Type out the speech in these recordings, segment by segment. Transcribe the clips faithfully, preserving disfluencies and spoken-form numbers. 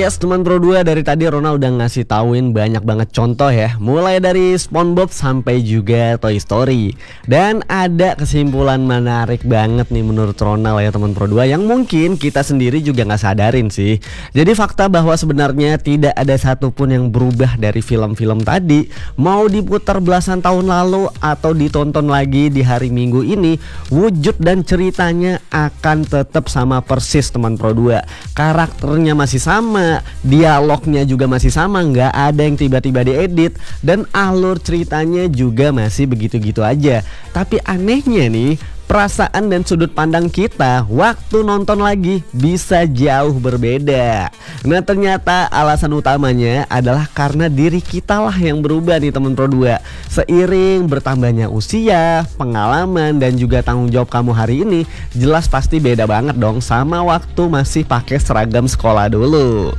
Yes, teman Pro dua, dari tadi Ronald udah ngasih tauin banyak banget contoh ya, mulai dari SpongeBob sampai juga Toy Story. Dan ada kesimpulan menarik banget nih menurut Ronald ya teman Pro dua, yang mungkin kita sendiri juga nggak sadarin sih. Jadi fakta bahwa sebenarnya tidak ada satupun yang berubah dari film-film tadi, mau diputar belasan tahun lalu atau ditonton lagi di hari Minggu ini, wujud dan ceritanya akan tetap sama persis teman Pro dua. Karakternya masih sama, dialognya juga masih sama, nggak ada yang tiba-tiba diedit, dan alur ceritanya juga masih begitu-gitu aja. Tapi anehnya nih, perasaan dan sudut pandang kita waktu nonton lagi bisa jauh berbeda. Nah, ternyata alasan utamanya adalah karena diri kita lah yang berubah nih teman Pro dua. Seiring bertambahnya usia, pengalaman, dan juga tanggung jawab kamu hari ini, jelas pasti beda banget dong sama waktu masih pakai seragam sekolah dulu.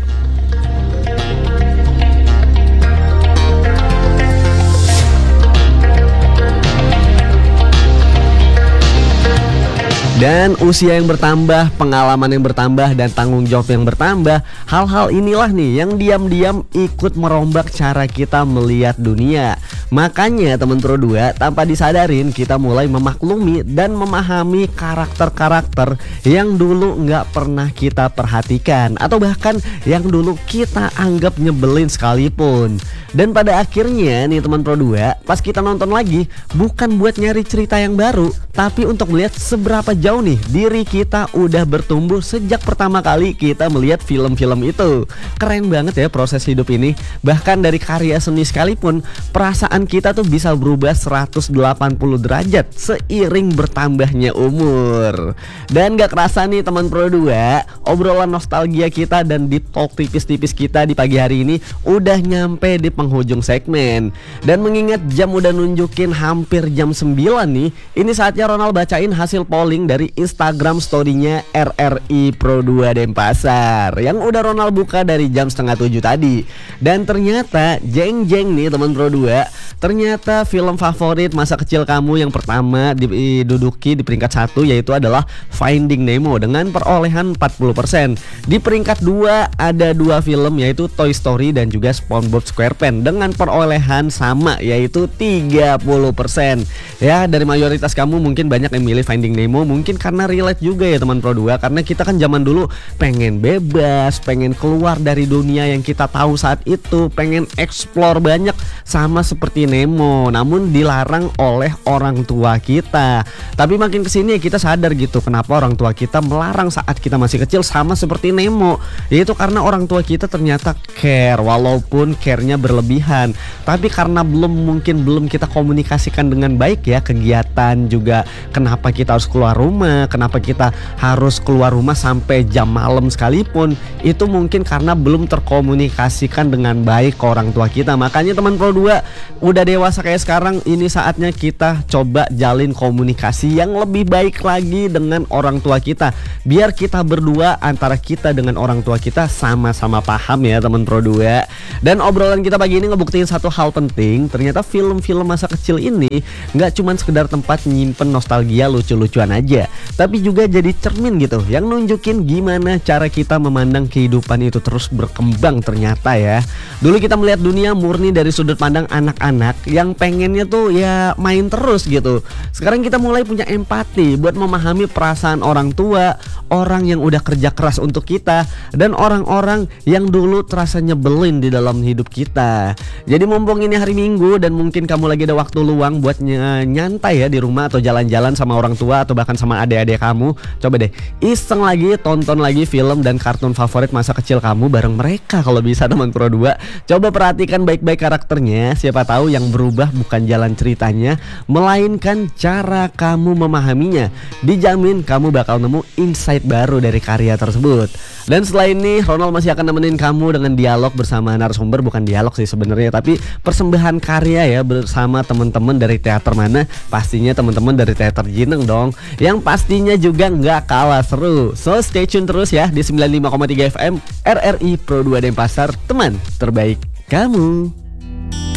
Dan usia yang bertambah, pengalaman yang bertambah, dan tanggung jawab yang bertambah, hal-hal inilah nih yang diam-diam ikut merombak cara kita melihat dunia. Makanya teman Pro dua, tanpa disadarin kita mulai memaklumi dan memahami karakter-karakter yang dulu nggak pernah kita perhatikan, atau bahkan yang dulu kita anggap nyebelin sekalipun. Dan pada akhirnya nih teman Pro dua, pas kita nonton lagi, bukan buat nyari cerita yang baru, tapi untuk melihat seberapa jauh nih diri kita udah bertumbuh sejak pertama kali kita melihat film-film itu. Keren banget ya proses hidup ini. Bahkan dari karya seni sekalipun, perasaan kita tuh bisa berubah seratus delapan puluh derajat seiring bertambahnya umur. Dan gak kerasa nih teman Pro dua, obrolan nostalgia kita dan deep talk tipis-tipis kita di pagi hari ini udah nyampe di penghujung segmen. Dan mengingat jam udah nunjukin hampir jam sembilan nih, ini saatnya Ronald bacain hasil polling dari Instagram story-nya R R I Pro dua Denpasar yang udah Ronald buka dari jam setengah tujuh tadi. Dan ternyata jeng-jeng nih teman Pro dua, ternyata film favorit masa kecil kamu yang pertama diduduki di peringkat satu yaitu adalah Finding Nemo dengan perolehan empat puluh persen. Di peringkat dua ada dua film yaitu Toy Story dan juga SpongeBob SquarePants dengan perolehan sama yaitu tiga puluh persen. Ya, dari mayoritas kamu mungkin banyak yang milih Finding Nemo, mungkin karena relate juga ya teman Pro dua, karena kita kan zaman dulu pengen bebas, pengen keluar dari dunia yang kita tahu saat itu, pengen explore banyak sama seperti Nemo, namun dilarang oleh orang tua kita. Tapi makin kesini kita sadar gitu, kenapa orang tua kita melarang saat kita masih kecil sama seperti Nemo, yaitu karena orang tua kita ternyata care, walaupun care-nya berlebihan. Tapi karena belum mungkin belum kita komunikasikan dengan baik ya kegiatan juga, kenapa kita harus keluar rumah, kenapa kita harus keluar rumah sampai jam malam sekalipun, itu mungkin karena belum terkomunikasikan dengan baik ke orang tua kita. Makanya teman Pro dua, udah dewasa kayak sekarang, ini saatnya kita coba jalin komunikasi yang lebih baik lagi dengan orang tua kita, biar kita berdua antara kita dengan orang tua kita sama-sama paham ya teman Pro dua. Dan obrolan kita pagi ini ngebuktiin satu hal penting, ternyata film-film masa kecil ini nggak cuma sekedar tempat nyimpen nostalgia lucu-lucuan aja, tapi juga jadi cermin gitu yang nunjukin gimana cara kita memandang kehidupan itu terus berkembang ternyata ya. Dulu kita melihat dunia murni dari sudut pandang anak-anak yang pengennya tuh ya main terus gitu. Sekarang kita mulai punya empati buat memahami perasaan orang tua, orang yang udah kerja keras untuk kita, dan orang-orang yang dulu terasa nyebelin di dalam hidup kita. Jadi mumpung ini hari Minggu dan mungkin kamu lagi ada waktu luang buat ny- nyantai ya di rumah atau jalan-jalan sama orang tua atau bahkan sama adik-adik kamu, coba deh iseng lagi tonton lagi film dan kartun favorit masa kecil kamu bareng mereka kalau bisa teman Pro dua. Coba perhatikan baik-baik karakternya, siapa tahu yang berubah bukan jalan ceritanya, melainkan cara kamu memahaminya. Dijamin kamu bakal nemu insight baru dari karya tersebut. Dan setelah ini Ronald masih akan nemenin kamu dengan dialog bersama narasumber, bukan dialog sih sebenarnya, tapi persembahan karya ya bersama teman-teman dari teater mana? Pastinya teman-teman dari teater Jineng dong, yang pastinya juga nggak kalah seru. So stay tune terus ya di sembilan puluh lima koma tiga F M R R I Pro dua Denpasar, teman terbaik kamu.